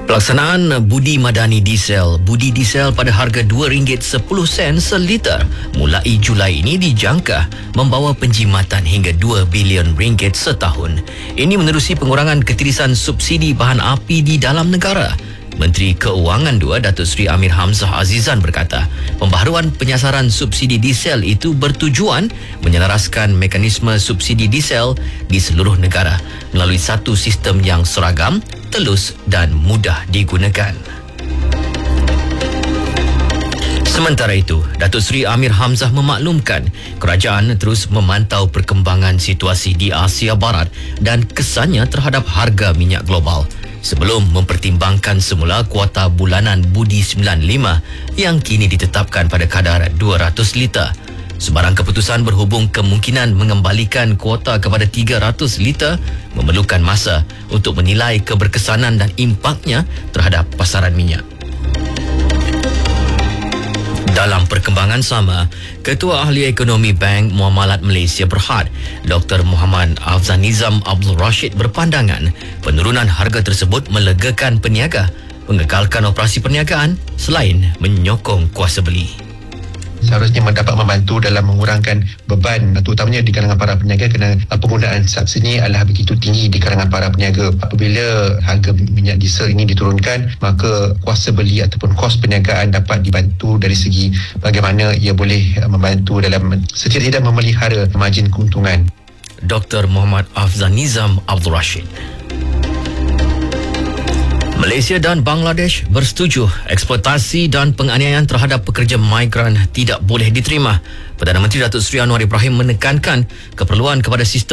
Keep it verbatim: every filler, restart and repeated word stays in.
Pelaksanaan Budi Madani Diesel Budi Diesel pada harga dua ringgit sepuluh sen seliter mulai Julai ini dijangka membawa penjimatan hingga dua bilion ringgit setahun. Ini menerusi pengurangan ketirisan subsidi bahan api di dalam negara. Menteri Keuangan dua Datuk Seri Amir Hamzah Azizan berkata, pembaharuan penyasaran subsidi diesel itu bertujuan menyelaraskan mekanisme subsidi diesel di seluruh negara melalui satu sistem yang seragam, telus dan mudah digunakan. Sementara itu, Datuk Seri Amir Hamzah memaklumkan kerajaan terus memantau perkembangan situasi di Asia Barat dan kesannya terhadap harga minyak global sebelum mempertimbangkan semula kuota bulanan Budi sembilan puluh lima yang kini ditetapkan pada kadar dua ratus liter. Sebarang keputusan berhubung kemungkinan mengembalikan kuota kepada tiga ratus liter memerlukan masa untuk menilai keberkesanan dan impaknya terhadap pasaran minyak. Dalam perkembangan sama, Ketua Ahli Ekonomi Bank Muamalat Malaysia Berhad, Doktor Muhammad Afzanizam Abdul Rashid berpandangan penurunan harga tersebut melegakan peniaga, mengekalkan operasi perniagaan selain menyokong kuasa beli. Seharusnya dapat membantu dalam mengurangkan beban terutamanya di kalangan para peniaga kerana penggunaan subsidi adalah begitu tinggi di kalangan para peniaga. Apabila harga minyak diesel ini diturunkan, maka kuasa beli ataupun kos perniagaan dapat dibantu dari segi bagaimana ia boleh membantu dalam setidak-tidak memelihara margin keuntungan. Doktor Muhammad Afzanizam Abdul Rashid. Malaysia dan Bangladesh bersetuju eksploitasi dan penganiayaan terhadap pekerja migran tidak boleh diterima. Perdana Menteri Datuk Seri Anwar Ibrahim menekankan keperluan kepada sistem